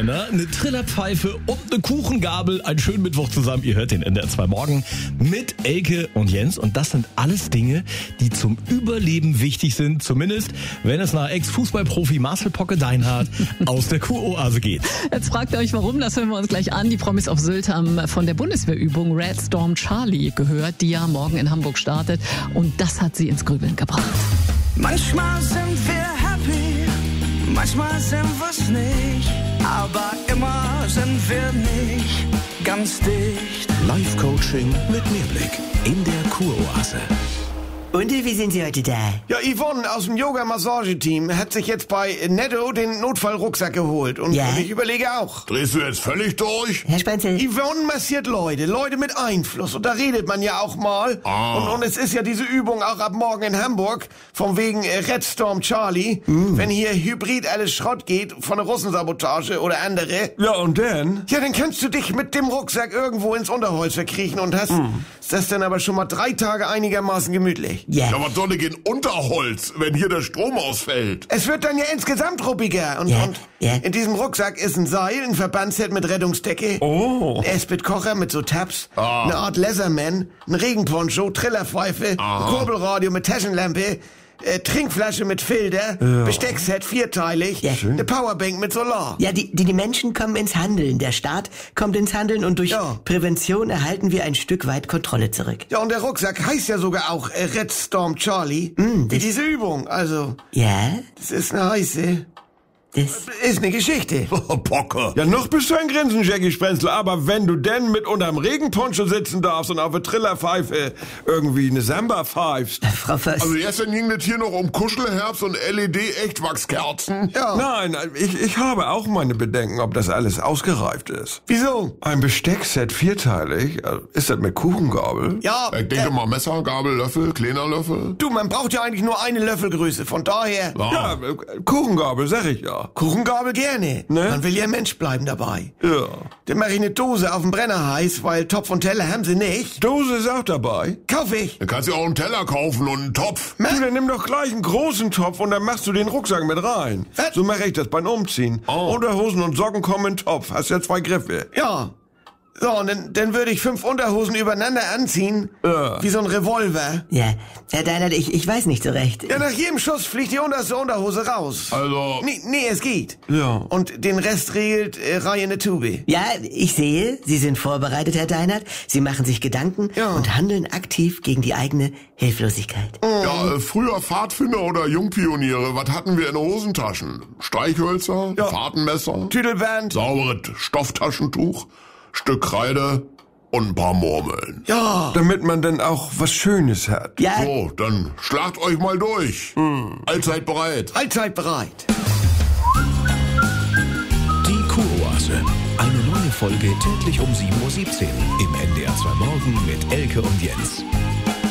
Männer, eine Trillerpfeife und eine Kuchengabel. Einen schönen Mittwoch zusammen. Ihr hört den NDR 2 Morgen mit Elke und Jens. Und das sind alles Dinge, die zum Überleben wichtig sind. Zumindest, wenn es nach Ex-Fußballprofi Marcel Pocke-Deinhardt aus der Kuroase geht. Jetzt fragt ihr euch, warum? Das hören wir uns gleich an. Die Promis auf Sylt haben von der Bundeswehrübung Red Storm Charlie gehört, die ja morgen in Hamburg startet. Und das hat sie ins Grübeln gebracht. Manchmal sind wir happy, manchmal sind wir's nicht, aber immer sind wir nicht ganz dicht. Live-Coaching mit Mehrblick in der Kuroase. Und wie sind Sie heute da? Ja, Yvonne aus dem Yoga-Massage-Team hat sich jetzt bei Netto den Notfallrucksack geholt. Und Ja? ich überlege auch. Drehst du jetzt völlig durch? Herr Spanzel? Yvonne massiert Leute mit Einfluss. Und da redet man ja auch mal. Und es ist ja diese Übung auch ab morgen in Hamburg. Von wegen Red Storm Charlie. Wenn hier Hybrid alles Schrott geht, von der Russensabotage oder andere. Ja, und dann? Ja, dann kannst du dich mit dem Rucksack irgendwo ins Unterholz verkriechen und hast das dann aber schon mal 3 Tage einigermaßen gemütlich. Ja. Ja, was soll ich in Unterholz, wenn hier der Strom ausfällt? Es wird dann ja insgesamt ruppiger. Und Ja. in diesem Rucksack ist ein Seil, ein Verbandsset mit Rettungsdecke, ein Esprit-Kocher mit so Tabs, eine Art Leatherman, ein Regenponcho, Trillerpfeife, ein Kurbelradio mit Taschenlampe, Trinkflasche mit Filter, Besteckset vierteilig, Ja. eine Powerbank mit Solar. Ja, die Menschen kommen ins Handeln. Der Staat kommt ins Handeln und durch Prävention erhalten wir ein Stück weit Kontrolle zurück. Ja, und der Rucksack heißt ja sogar auch Red Storm Charlie. Wie diese Übung. Also, Ja, das ist eine heiße, das... ist eine Geschichte. Pocke. Ja, noch bist du ein Grinsen, Jackie Sprenzel, aber wenn du denn mit unterm Regenponcho sitzen darfst und auf der Trillerpfeife irgendwie eine Samba pfeifst. Frau Voss... Also jetzt ging das hier noch um Kuschelherbst und LED-Echtwachskerzen. Ja. Nein, ich habe auch meine Bedenken, ob das alles ausgereift ist. Wieso? Ein Besteckset vierteilig, ist das mit Kuchengabel? Ja, Ich denke mal Messer, Gabel, Löffel, kleiner Löffel. du, man braucht ja eigentlich nur eine Löffelgröße. Von daher, Ja, Kuchengabel, sag ich ja. Kuchengabel gerne. Ne? Man will ja Mensch bleiben dabei. Ja. Dann mache ich eine Dose auf den Brenner heiß, weil Topf und Teller haben sie nicht. Dose ist auch dabei. Kauf ich. Dann kannst du auch einen Teller kaufen und einen Topf. Du, dann nimm doch gleich einen großen Topf und dann machst du den Rucksack mit rein. Was? So mache ich das beim Umziehen. Unterhosen und Socken kommen in den Topf. Hast ja 2 Griffe. Ja. So, und dann würde ich 5 Unterhosen übereinander anziehen. Wie so ein Revolver. Ja, Herr Deinhardt, ich weiß nicht so recht. Ja, nach jedem Schuss fliegt die unterste Unterhose raus. Also, Nee, es geht. Ja. Und den Rest regelt Reihe in der Tube. Ja, ich sehe, Sie sind vorbereitet, Herr Deinhardt. Sie machen sich Gedanken und handeln aktiv gegen die eigene Hilflosigkeit. ja, früher Pfadfinder oder Jungpioniere, was hatten wir in den Hosentaschen? Streichhölzer, Fahrtenmesser, Tüdelband. sauberes Stofftaschentuch, Stück Kreide und ein paar Murmeln. Ja. Damit man dann auch was Schönes hat. Ja, So, dann schlagt euch mal durch. Allzeit bereit. Allzeit bereit. Die Kuroase. Eine neue Folge täglich um 7:17 Uhr im NDR 2 Morgen mit Elke und Jens.